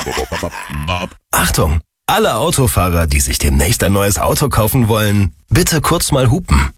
Achtung! Alle Autofahrer, die sich demnächst ein neues Auto kaufen wollen, bitte kurz mal hupen.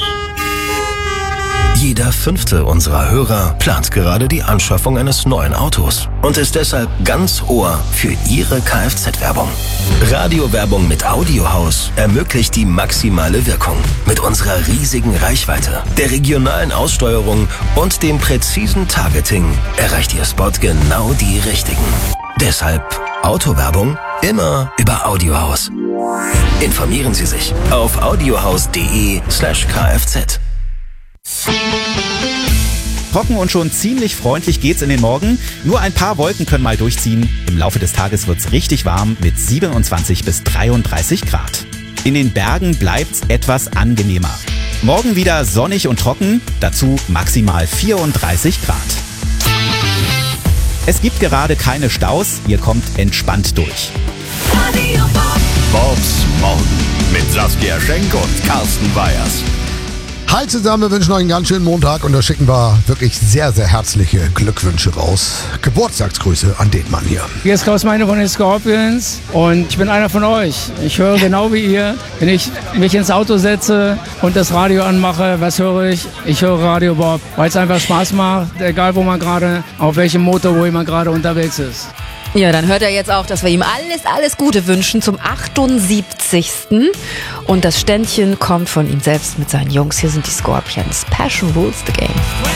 Jeder 5. unserer Hörer plant gerade die Anschaffung eines neuen Autos und ist deshalb ganz Ohr für Ihre Kfz-Werbung. Radiowerbung mit Audiohaus ermöglicht die maximale Wirkung. Mit unserer riesigen Reichweite, der regionalen Aussteuerung und dem präzisen Targeting erreicht Ihr Spot genau die Richtigen. Deshalb Autowerbung immer über Audiohaus. Informieren Sie sich auf audiohaus.de/kfz. Trocken und schon ziemlich freundlich geht's in den Morgen. Nur ein paar Wolken können mal durchziehen. Im Laufe des Tages wird's richtig warm mit 27 bis 33 Grad. In den Bergen bleibt's etwas angenehmer. Morgen wieder sonnig und trocken, dazu maximal 34 Grad. Es gibt gerade keine Staus, ihr kommt entspannt durch. Bobs Morgen mit Saskia Schenk und Carsten Weyers. Hi zusammen, wir wünschen euch einen ganz schönen Montag und da schicken wir wirklich sehr, sehr herzliche Glückwünsche raus. Geburtstagsgrüße an den Mann hier. Hier ist Klaus Meine von den Scorpions und ich bin einer von euch. Ich höre genau wie ihr, wenn ich mich ins Auto setze und das Radio anmache, was höre ich? Ich höre Radio Bob, weil es einfach Spaß macht, egal wo man gerade, auf welchem Motor, wo jemand gerade unterwegs ist. Ja, dann hört er jetzt auch, dass wir ihm alles Gute wünschen zum 78. Und das Ständchen kommt von ihm selbst mit seinen Jungs. Hier sind die Scorpions. Passion rules the game.